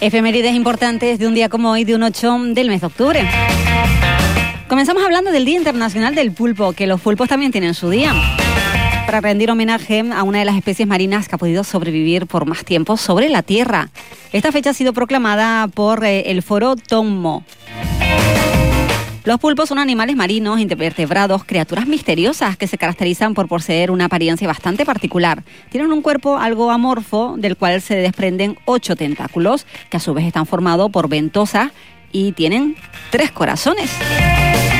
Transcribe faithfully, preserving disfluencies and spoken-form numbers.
Efemérides importantes de un día como hoy, de un ocho del mes de octubre. Comenzamos hablando del Día Internacional del Pulpo, que los pulpos también tienen su día, para rendir homenaje a una de las especies marinas que ha podido sobrevivir por más tiempo sobre la Tierra. Esta fecha ha sido proclamada por eh, el Foro Tommo. Los pulpos son animales marinos, invertebrados, criaturas misteriosas que se caracterizan por poseer una apariencia bastante particular. Tienen un cuerpo algo amorfo, del cual se desprenden ocho tentáculos, que a su vez están formados por ventosas y tienen tres corazones.